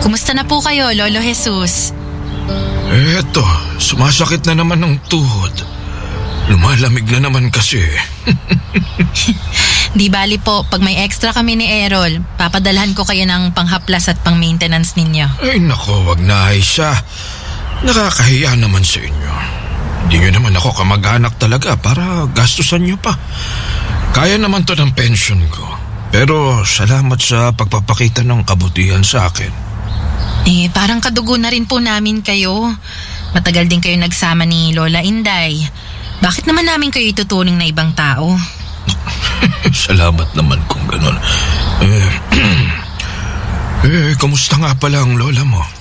Kumusta na po kayo, Lolo Jesus? Eto, sumasakit na naman ng tuhod. Lumalamig na naman kasi. Di bali po, pag may extra kami ni Errol, papadalhan ko kayo ng panghaplas at pang-maintenance ninyo. Ay nako, wag na Aisha. Nakakahiya naman sa inyo. Hindi nyo naman ako kamag-anak talaga para gastusan nyo pa. Kaya naman to ng pension ko. Pero salamat sa pagpapakita ng kabutihan sa akin. Parang kadugo na rin po namin kayo. Matagal din kayo nagsama ni Lola Inday. Bakit naman namin kayo ituturing na ibang tao? Salamat naman kung ganun. Kamusta nga pala ang lola mo?